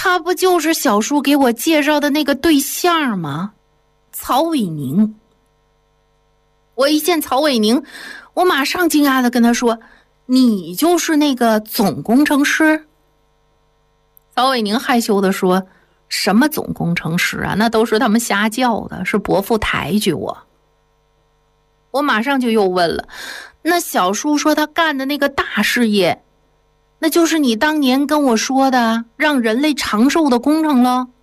他不就是小叔给我介绍的那个对象吗？曹伟宁。我一见曹伟宁，我马上惊讶地跟他说，你就是那个总工程师？曹伟宁害羞地说，什么总工程师啊，那都是他们瞎叫的，是伯父抬举我。我马上就又问了，那小叔说他干的那个大事业，那就是你当年跟我说的让人类长寿的工程了？